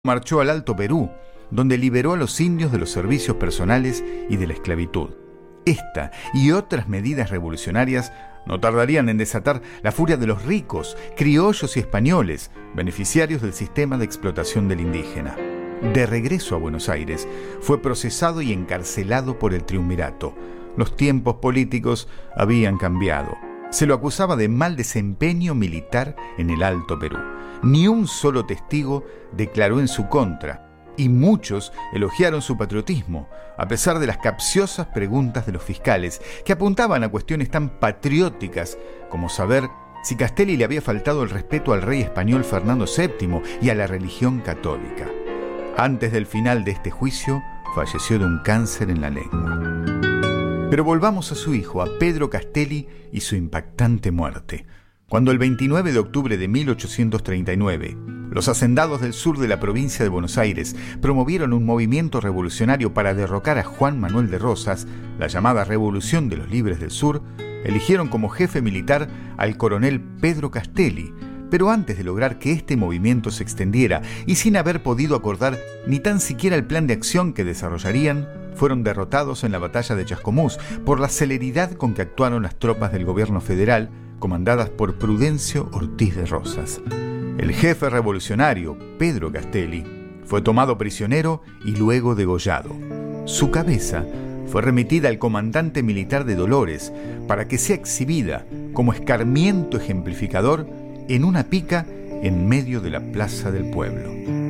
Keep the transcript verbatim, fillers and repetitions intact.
marchó al Alto Perú, donde liberó a los indios de los servicios personales y de la esclavitud. Esta y otras medidas revolucionarias no tardarían en desatar la furia de los ricos, criollos y españoles, beneficiarios del sistema de explotación del indígena. De regreso a Buenos Aires, fue procesado y encarcelado por el triunvirato. Los tiempos políticos habían cambiado. Se lo acusaba de mal desempeño militar en el Alto Perú. Ni un solo testigo declaró en su contra, y muchos elogiaron su patriotismo, a pesar de las capciosas preguntas de los fiscales, que apuntaban a cuestiones tan patrióticas como saber si Castelli le había faltado el respeto al rey español Fernando séptimo y a la religión católica. Antes del final de este juicio, falleció de un cáncer en la lengua. Pero volvamos a su hijo, a Pedro Castelli, y su impactante muerte. Cuando el veintinueve de octubre de mil ochocientos treinta y nueve, los hacendados del sur de la provincia de Buenos Aires promovieron un movimiento revolucionario para derrocar a Juan Manuel de Rosas, la llamada Revolución de los Libres del Sur, eligieron como jefe militar al coronel Pedro Castelli. Pero antes de lograr que este movimiento se extendiera y sin haber podido acordar ni tan siquiera el plan de acción que desarrollarían, fueron derrotados en la batalla de Chascomús por la celeridad con que actuaron las tropas del gobierno federal, comandadas por Prudencio Ortiz de Rosas. El jefe revolucionario, Pedro Castelli, fue tomado prisionero y luego degollado. Su cabeza fue remitida al comandante militar de Dolores para que sea exhibida como escarmiento ejemplificador en una pica en medio de la plaza del pueblo.